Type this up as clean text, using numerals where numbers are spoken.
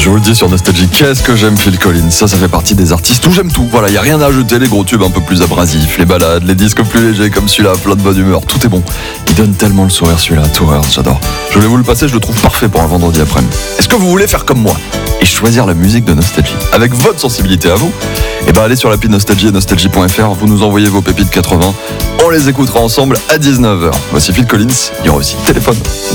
Je vous le dis sur Nostalgie, qu'est-ce que j'aime Phil Collins. Ça fait partie des artistes où j'aime tout. Voilà, il n'y a rien à ajouter, les gros tubes un peu plus abrasifs, les balades, les disques plus légers comme celui-là, plein de bonne humeur, tout est bon. Il donne tellement le sourire celui-là, Tourers, j'adore. Je voulais vous le passer, je le trouve parfait pour un vendredi après-midi. Est-ce que vous voulez faire comme moi et choisir la musique de Nostalgie avec votre sensibilité à vous? Eh ben allez sur l'appli Nostalgie et nostalgie.fr, vous nous envoyez vos pépites 80, on les écoutera ensemble à 19h. Voici Phil Collins, il y aura aussi Téléphone.